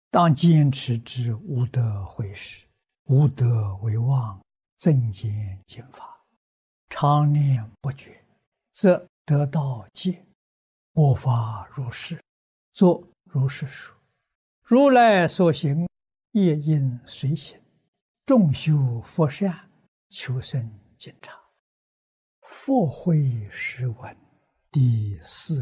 当坚持之，无德会始，无德为妄，增减减法，常念不绝，则得道戒。我法如是，作如是说。如来所行，业应随行。众修佛善，求生净察。佛慧诗文第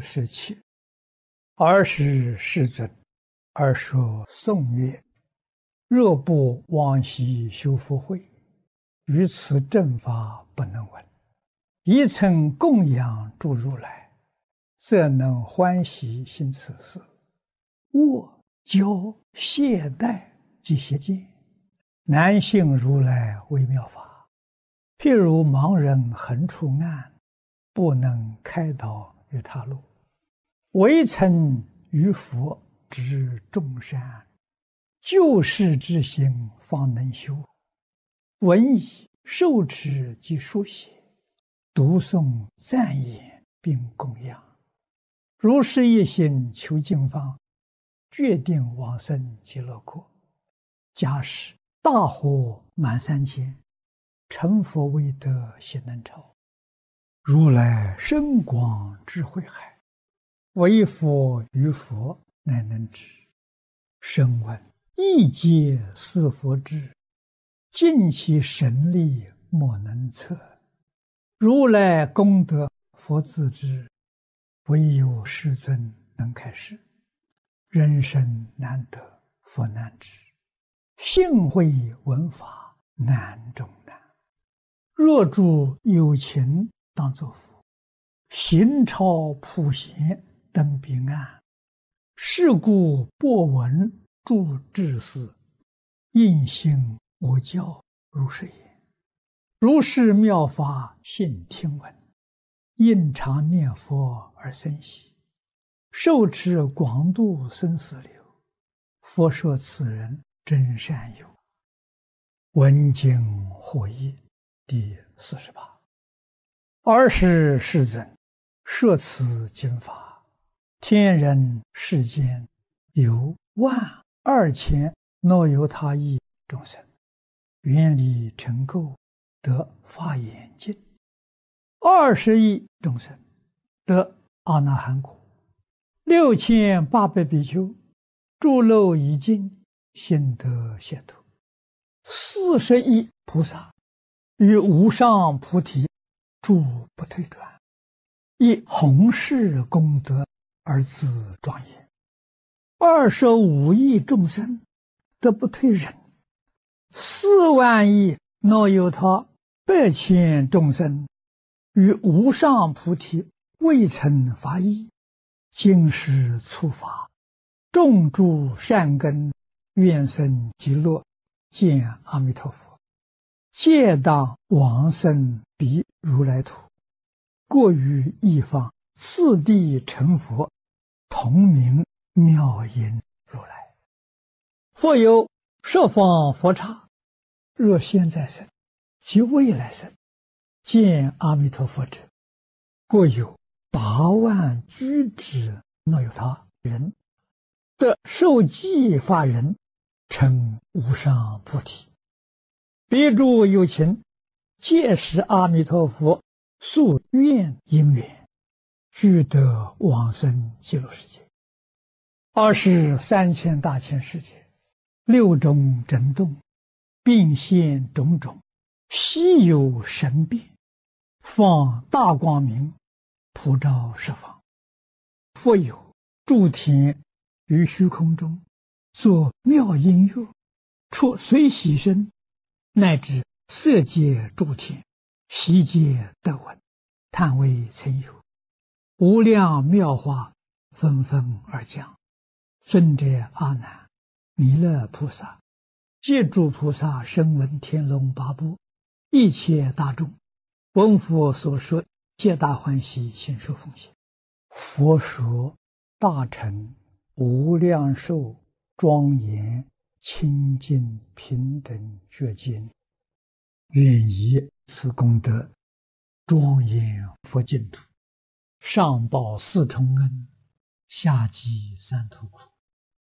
47。尔时世尊，而说颂曰：若不往昔修福慧，于此正法不能闻。一曾供养诸如来，则能欢喜行此事。握教懈怠及邪见，难信如来微妙法。譬如盲人横出暗，不能开导于他路。唯曾于佛知众善，救世之心方能修。闻已受持及书写，读诵赞言并供养。如是一心求净方，决定往生极乐国。假使大火满三千，成佛未得悉能超。如来深广智慧海，唯佛于佛乃能知。声闻亦皆是佛智，尽其神力莫能测。如来功德佛自知，唯有世尊能开示。人生难得佛难知，幸会闻法难中难。若诸有情当作佛，行超普贤登彼岸。是故播闻诸智士，应信我教如是言。如是妙法信听闻，应常念佛而生喜。受持广度生死流，佛说此人真善友。闻经获益第48。尔时世尊，说此经法，天人世间有12000耨由他亿众生，愿力成垢，得法眼净。20亿众生得阿那含果。6800比丘诸漏已尽，心得解脱。40亿菩萨于无上菩提诸不退转，以弘誓功德而自庄严。25亿众生得不退忍。4万亿耨由他100千众生于无上菩提未曾发意，今世初发，种诸善根，愿生极乐，见阿弥陀佛，皆当往生彼如来土。过于一方，次第成佛，同名妙音如来。复有十方佛刹，若现在生及未来生，见阿弥陀佛者，过有8万居之耨由他人，得受记法人，成无上菩提。彼诸有情，皆是阿弥陀佛宿愿因缘，俱得往生极乐世界。23千大千世界，6种震动，并现种种稀有神变，放大光明，普照十方。复有诸天于虚空中，作妙音乐，出随喜声，乃至色界诸天，悉皆得闻，叹为曾有。无量妙法纷纷而降。尊者阿难、弥勒菩萨、皆诸菩萨声闻天龙八部，一切大众，闻佛所说，皆大欢喜，信受奉行。佛说大乘无量寿庄严清净平等觉经，愿以此功德庄严佛净土，上报四重恩，下济三途苦。